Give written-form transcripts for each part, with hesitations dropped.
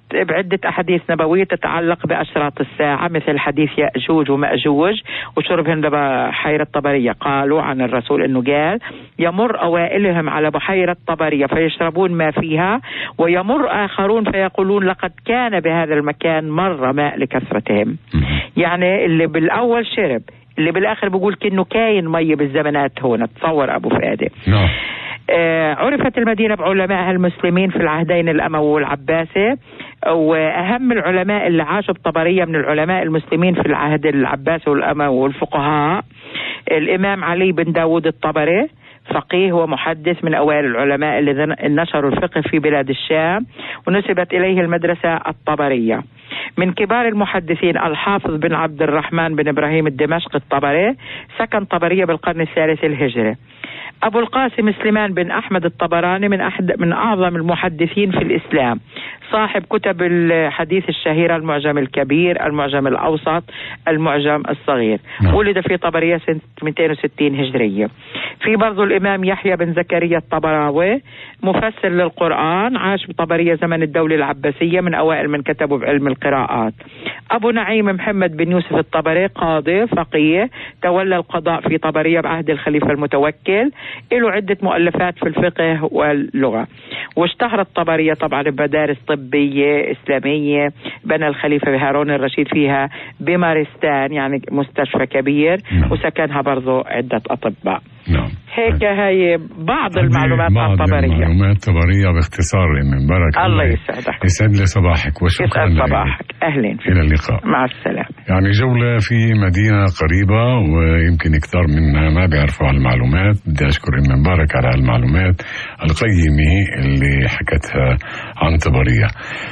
بعدة أحاديث نبوية تتعلق بأشراط الساعة، مثل حديث يأجوج ومأجوج وشربهم لبحيرة طبرية. قالوا عن الرسول أنه قال: يمر أوائلهم على بحيرة طبرية فيشربون ما فيها، ويمر آخرون فيقولون لقد كان بهذا المكان مر ماء لكثرتهم. يعني اللي بالأول شرب، اللي بالآخر بيقول كأنه كاين مية بالزمانات هون. تصور أبو فادي. عرفت المدينة بعلمائها المسلمين في العهدين الأموي والعباسي، وأهم العلماء اللي عاشوا بطبرية من العلماء المسلمين في العهد العباسي والأموي والفقهاء: الإمام علي بن داود الطبري، فقيه ومحدث من أوائل العلماء اللي نشروا الفقه في بلاد الشام، ونسبت إليه المدرسة الطبرية. من كبار المحدثين الحافظ بن عبد الرحمن بن إبراهيم الدمشقي الطبري، سكن طبرية بالقرن الثالث الهجري. أبو القاسم سليمان بن أحمد الطبراني من أعظم المحدثين في الإسلام، صاحب كتب الحديث الشهيرة: المعجم الكبير، المعجم الأوسط، المعجم الصغير. ولد في طبرية سنة 260 هجرية. في برضو الإمام يحيى بن زكريا الطبراوي، مفسر للقرآن، عاش بطبرية زمن الدولة العباسية، من أوائل من كتبوا بعلم القراءات. أبو نعيم محمد بن يوسف الطبري، قاضي فقيه، تولى القضاء في طبرية بعهد الخليفة المتوكل، له عدة مؤلفات في الفقه واللغة. واشتهرت طبرية طبعا بمدارس طبية إسلامية، بنى الخليفة هارون الرشيد فيها بمارستان، يعني مستشفى كبير، وسكنها برضو عدة أطباء. هيك هاي بعض المعلومات عن طبرية. معلومات طبرية باختصار من بركة. الله يسعدك. يسعد لي صباحك وشكرا لك. صباحك. أهلين. إلى اللقاء. مع السلامة. يعني جولة في مدينة قريبة ويمكن كتار منها ما بيعرفوا على المعلومات. بدي أشكر من بركة على المعلومات القيمة اللي حكتها عن طبرية.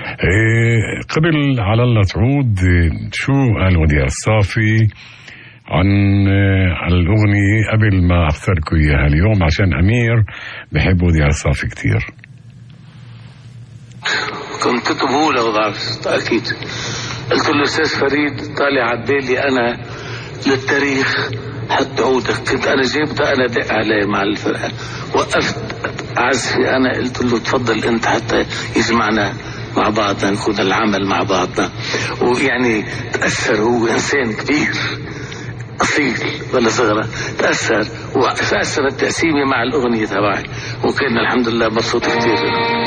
قبل على الله تعود، شو قال وديع الصافي عن الأغنية قبل ما أختاركم إياها اليوم؟ عشان أمير بحب وديع الصافي كتير. كنت كتبه له بعرف أكيد. قلت له: أستاذ فريد، طالع عبالي أنا للتاريخ حتى عودك. كنت أنا جيبته، أنا دق عليه مع الفرقة، وقفت عزفي أنا، قلت له: تفضل أنت حتى يجمعنا مع بعضنا، نكون العمل مع بعضنا. ويعني تأثر، هو إنسان كبير أصيل ولا صغرى، تأثر وتأثر التقسيمة مع الأغنية تبعي، وكان الحمد لله مبسوط كتير.